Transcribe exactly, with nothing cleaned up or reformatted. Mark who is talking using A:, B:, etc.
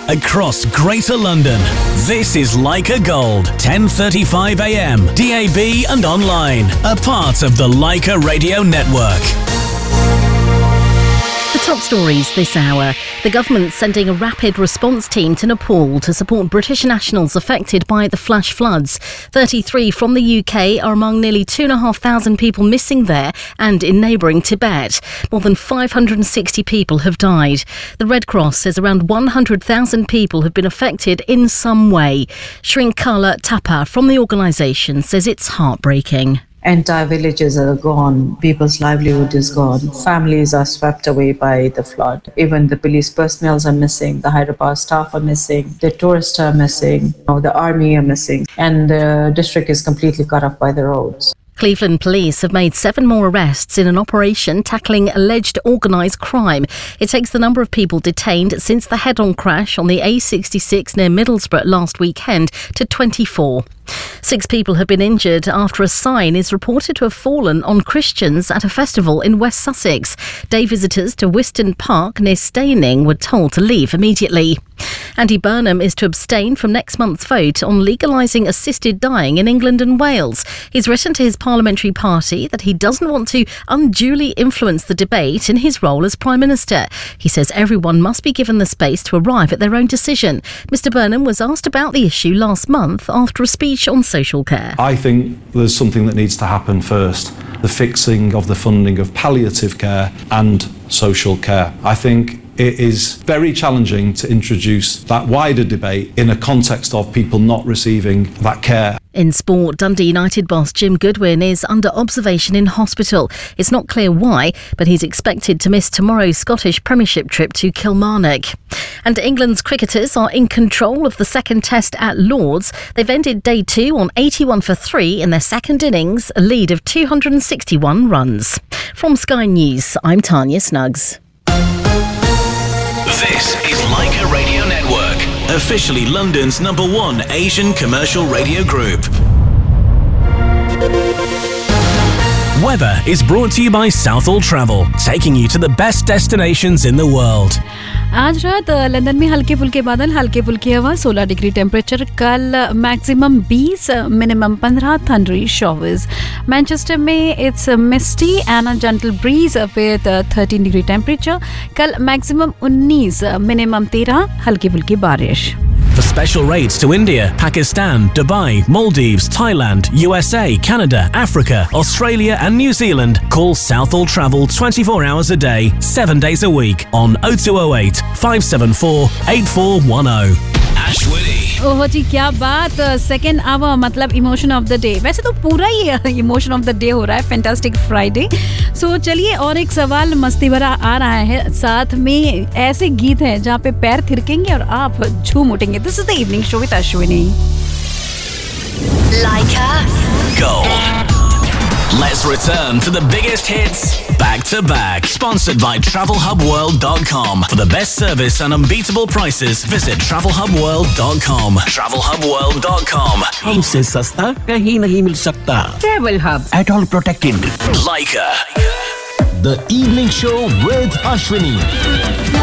A: across Greater London. This is Leica Gold, ten thirty-five a m, D A B and online, a part of the Leica Radio Network.
B: The top stories this hour. The government sending a rapid response team to Nepal to support British nationals affected by the flash floods. thirty-three from the U K are among nearly two thousand five hundred people missing there and in neighbouring Tibet. More than five hundred sixty people have died. The Red Cross says around one hundred thousand people have been affected in some way. Shrinkala Thapa from the organisation says it's heartbreaking.
C: Entire villages are gone, people's livelihood is gone, families are swept away by the flood. Even the police personnel are missing, the hydropower staff are missing, the tourists are missing, the army are missing, and the district is completely cut off by the roads.
B: Cleveland police have made seven more arrests in an operation tackling alleged organised crime. It takes the number of people detained since the head-on crash on the A sixty-six near Middlesbrough last weekend to twenty-four. Six people have been injured after a sign is reported to have fallen on Christians at a festival in West Sussex. Day visitors to Wiston Park near Steyning were told to leave immediately. Andy Burnham is to abstain from next month's vote on legalising assisted dying in England and Wales. He's written to his parliamentary party that he doesn't want to unduly influence the debate in his role as Prime Minister. He says everyone must be given the space to arrive at their own decision. Mr Burnham was asked about the issue last month after a speech on social care.
D: I think there's something that needs to happen first, the fixing of the funding of palliative care and social care. I think it is very challenging to introduce that wider debate in a context of people not receiving that care.
B: In sport, Dundee United boss Jim Goodwin is under observation in hospital. It's not clear why, but he's expected to miss tomorrow's Scottish Premiership trip to Kilmarnock. And England's cricketers are in control of the second test at Lord's. They've ended day two on eighty-one for three in their second innings, a lead of two hundred sixty-one runs. From Sky News, I'm Tanya Snuggs.
A: This is Leica Radio Network, officially London's number one Asian commercial radio group. Weather is brought to you by Southall Travel, taking you to the best destinations in the world.
E: आज रात London में हल्के फुल्के बादल, हल्के फुल्की हवा, सोलह डिग्री टेम्परेचर. कल मैक्सिमम बीस, मिनिमम पंद्रह, थंडरी शॉवर्स. मैनचेस्टर में it's Misty and a gentle bridge with thirteen degree temperature. कल मैक्सिमम उन्नीस, मिनिमम तेरह, हल्की फुल्की बारिश.
A: For special rates to India, Pakistan, Dubai, Maldives, Thailand, U S A, Canada, Africa, Australia and New Zealand, call Southall Travel twenty-four hours a day, seven days a week on oh two oh eight, five seven four, eight four one oh. Ashwini.
E: ओह जी क्या बात. Second hour मतलब emotion of the day. वैसे तो पूरा ही emotion of the day हो रहा है. Fantastic Friday. सो चलिए और एक सवाल मस्ती भरा आ रहा है. साथ में ऐसे गीत हैं जहाँ पे पैर थिरकेंगे और आप झूम उठेंगे. This is the evening show with Ashwini.
A: Leica Gold. Let's return to the biggest hits back to back. Sponsored by travel hub world dot com. For the best service and unbeatable prices, visit travel hub world dot com. travel hub world dot com.
F: हमसे सस्ता कहीं नहीं मिल सकता.
G: Travel Hub.
F: At all protected.
A: Leica.
H: The Evening Show with Ashwini.